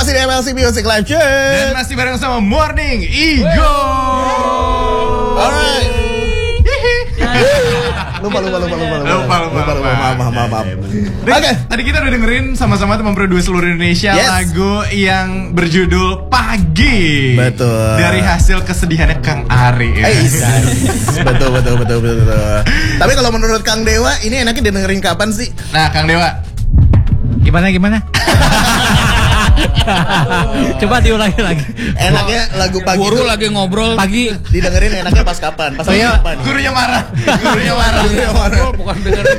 masih di MLC Music Live Chat. Dan masih bareng sama Morning Ego. Alright. Lupa. Maaf. Oke, tadi kita udah dengerin sama-sama teman produksi seluruh Indonesia lagu yang berjudul Pagi. Betul. Dari hasil kesedihannya Kang Ari. Betul. Tapi kalau menurut Kang Dewa, ini enaknya didengerin kapan sih? Nah, Kang Dewa, Gimana? Coba diulangi lagi. Enaknya lagu Pagi. Guru lagi ngobrol Pagi didengerin enaknya pas kapan? Pas kapan? gurunya marah. bukan dengerin.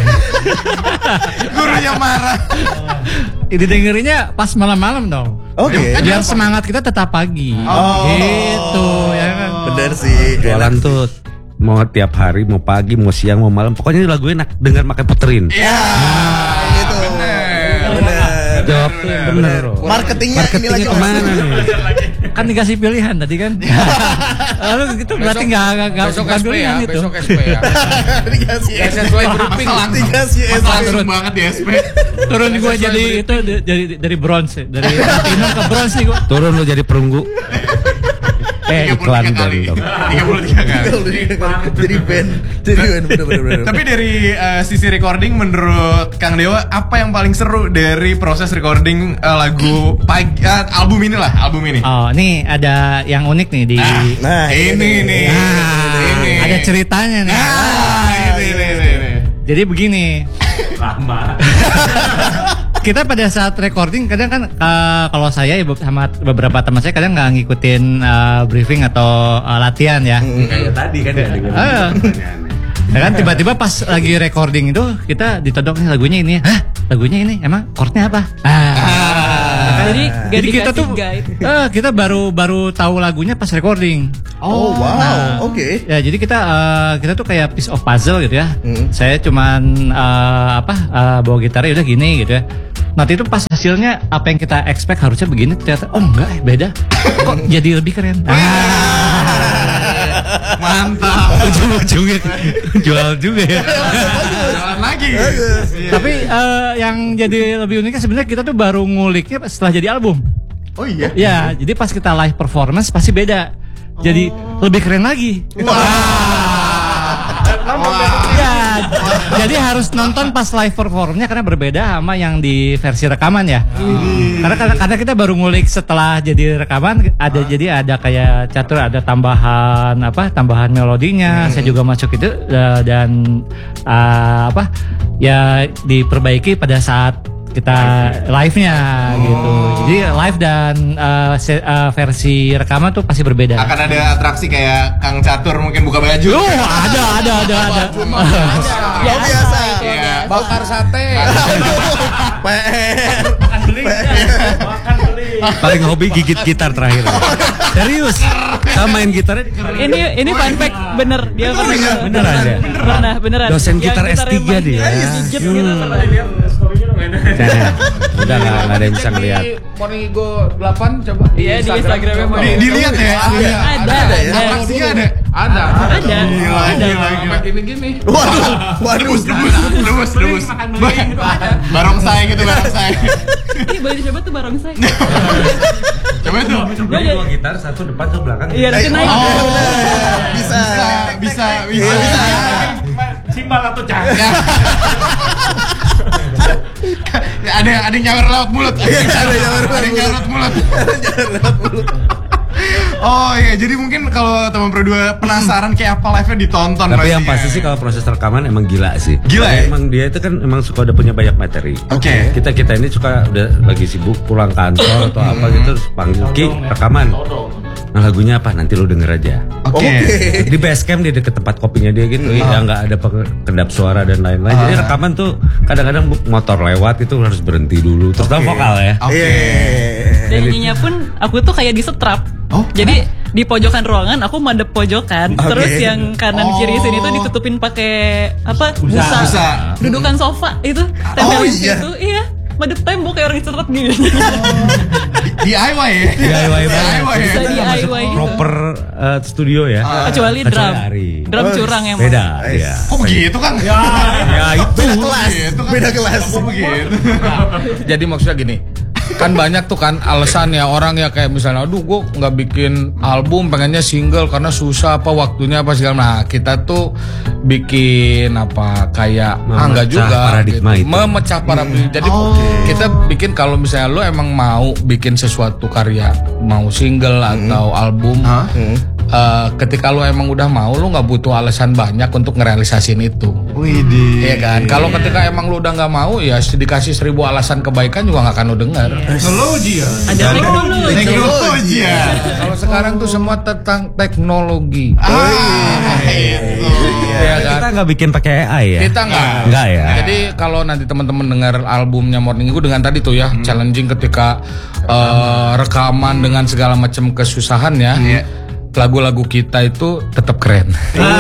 Gurunya marah. didengerinnya pas malam-malam dong. Oke. Biar semangat kita tetap pagi. Gitu ya kan. Bener sih. Jualan tuh mau tiap hari, mau pagi, mau siang, mau malam. Pokoknya ini lagu enak, dengar makan puterin. Iya. Gitu. Bener. Jawab tuh bener. Marketingnya ini lagi kemana nih? Kan dikasih pilihan tadi kan. Lalu itu berarti nggak Besok SP pilihan ya, itu. besok SP ya. Dikasih Sesuai briefing Dikasih Langsung banget di SP. Turun gue jadi itu dari bronze, dari platinum ke bronze nih gue. Turun lu jadi perunggu. Iklan 33 kali. dong. 33 kali. Jadi band. Bener. Tapi dari sisi recording menurut Kang Dewa apa yang paling seru dari proses recording lagu Pagi album ini? Oh, nih ada yang unik nih di. Nah, ini nih. Ini. Ada ceritanya nih. Ini. Jadi begini. Lama. Kita pada saat recording kadang kan kalau saya sama beberapa teman saya kadang nggak ngikutin briefing atau latihan ya. Kayak tadi kan ya. Ya kan tiba-tiba pas lagi recording itu kita ditodok nih lagunya ini. Hah? Lagunya ini emang chordnya apa? Jadi kita tuh kita baru tahu lagunya pas recording. Oh wow, oke. Ya jadi kita tuh kayak piece of puzzle gitu ya. Saya cuman bawa gitarnya udah gini gitu ya. Nanti itu pas hasilnya apa yang kita expect harusnya begini ternyata enggak beda. Kok jadi lebih keren. Mantap. Ujung-ujungnya jual juga ya. Jalan lagi. Tapi yang jadi lebih uniknya sebenarnya kita tuh baru nguliknya setelah jadi album. Oh iya. Ya, jadi pas kita live performance pasti beda. Jadi lebih keren lagi. Ya, jadi harus nonton pas live performnya karena berbeda sama yang di versi rekaman ya. Karena kita baru ngulik setelah jadi rekaman ada kayak catur ada tambahan melodinya. Saya juga masuk itu dan ya diperbaiki pada saat kita live-nya gitu. Jadi live dan versi rekaman tuh pasti berbeda. Akan ada atraksi kayak Kang Catur mungkin buka baju. Oh, ada. Ya biasa. Bakar sate. Paling hobi gigit gitar terakhir. Serius. Sama main gitarnya. Ini fun fact bener dia beneran. Dosen gitar S3 dia. Gigit gitu. Udah nggak ada yang bisa ngeliat. Morning Ego 8 coba di Instagramnya Dilihat ya. Ada. Atraksinya ada. Gila. Gini. Waduh. Rebus. Barongsai gitu. Ini boleh dicoba tuh barongsai. Coba tuh. Dua gitar, satu depan, satu belakang. Iya, nanti naik. Bisa. Simbal atau jangan? Ada yang nyawer lewat mulut. Oh iya, jadi mungkin kalau teman berdua penasaran kayak apa live-nya ditonton. Tapi yang pasti sih kalau proses rekaman emang gila sih. Gila ya? Emang dia itu kan emang suka udah punya banyak materi. Oke. Kita ini suka udah lagi sibuk pulang kantor atau apa gitu terus panggil Ki rekaman. Nah lagunya apa? Nanti lu denger aja. Oke. Di Basecamp dia deket tempat kopinya dia gitu. Ya nggak ada kedap suara dan lain-lain. Jadi rekaman tuh kadang-kadang motor lewat itu harus berhenti dulu. Terus vokal ya. Oke. Dan nyanyinya pun aku tuh kayak disetrap. Jadi di pojokan ruangan aku madep pojokan. Terus yang kanan kiri sini tuh ditutupin pakai busa. Dudukan sofa itu tempel di situ. Iya. Madep tembok kayak orang disetrap gini. DIY ya. Bisa DIY gitu. Proper studio ya. Kecuali drum curang emang. Beda. Ya. Kok begitu Kang? Ya itu. Beda kelas. Kok begitu? Jadi maksudnya gini. Kan banyak tuh kan alasan ya orang ya kayak misalnya aduh gue nggak bikin album pengennya single karena susah apa waktunya apa segala. Nah kita tuh bikin apa kayak enggak juga paradigma gitu. itu. Memecah paradigma. Jadi kita bikin kalau misalnya lo emang mau bikin sesuatu karya mau single atau album ketika lo emang udah mau lo nggak butuh alasan banyak untuk ngerealisasiin itu. Widih. Iya kan? Kalau ketika emang lu udah nggak mau, ya dikasih 1000 alasan kebaikan juga nggak akan lu dengar. Teknologi ya. Ada teknologi. Teknologi ya. Kalau sekarang tuh semua tentang teknologi. Itu. Iya kan? Kita nggak bikin pakai AI ya? Kita nggak. Nggak ya? Jadi kalau nanti teman-teman dengar albumnya Morning Gue dengan tadi tuh ya challenging ketika rekaman dengan segala macam kesusahan ya. Lagu-lagu kita itu tetap keren.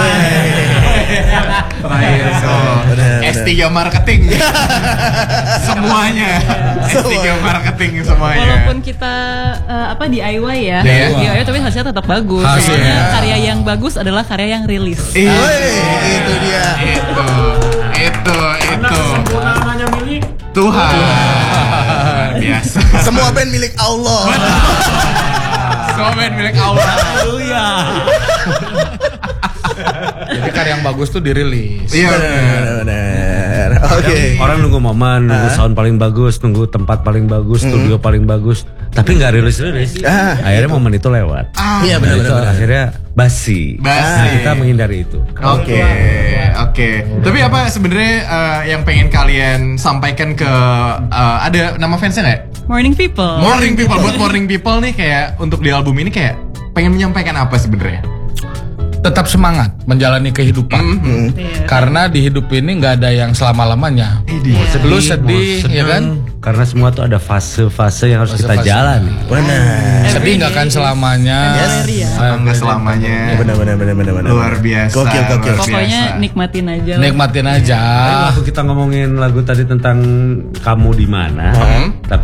Terakhir S3 marketing. Semuanya. S3 marketing semuanya. Walaupun kita DIY ya, DIY tapi hasilnya tetap bagus. Hasilnya. Soalnya karya yang bagus adalah karya yang rilis. Itu dia. Itu. Namanya milik Tuhan. Biasa. Semua band milik Allah. Semua band milik Allah. Jadi karya yang bagus tuh dirilis. Iya. Benar. Oke. Orang nunggu momen, nunggu sound paling bagus, nunggu tempat paling bagus, studio paling bagus, tapi nggak rilis. Akhirnya momen itu lewat. Iya Dan itu benar. akhirnya basi. Basi. Nah, kita menghindari itu. Oke. Tapi apa sebenarnya yang pengen kalian sampaikan ke ada nama fansnya nggak? Morning People. Morning People. Buat Morning People nih kayak untuk di album ini kayak pengen menyampaikan apa sebenarnya? Tetap semangat menjalani kehidupan. Karena di hidup ini nggak ada yang selama-lamanya. Lu sedih, Mau ya kan? Karena semua tuh ada fase-fase yang harus kita Fase-fase. jalani. Benar. Sedih nggak kan selamanya. Enggak selamanya. Benar. Luar biasa. Gokil. luar biasa. Pokoknya nikmatin aja. lah. Nikmatin aja. Waktu kita ngomongin lagu tadi tentang kamu di mana, tapi